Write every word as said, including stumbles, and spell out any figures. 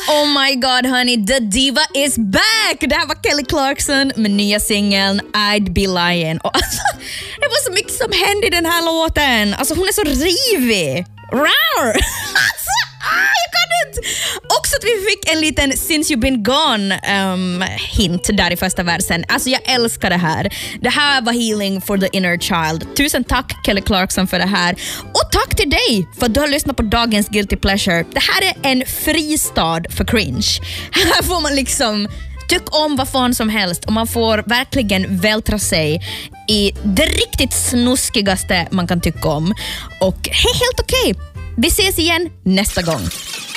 Oh my god honey, the diva is back! Det här var Kelly Clarkson med nya singeln I'd Be Lying. Och alltså, det var så mycket som hände i den här låten. Alltså hon är så rivig. Rawr! Alltså, ah, jag kan inte! Också att vi fick en liten Since You've Been Gone um, hint där i första versen. Alltså jag älskar det här. Det här var healing for the inner child. Tusen tack Kelly Clarkson för det här. Och tack till dig för att du har lyssnat på dagens Guilty Pleasure. Det här är en fristad för cringe. Här får man liksom tycka om vad fan som helst och man får verkligen vältra sig i det riktigt snuskigaste man kan tycka om. Och hej, helt okej. Vi ses igen nästa gång.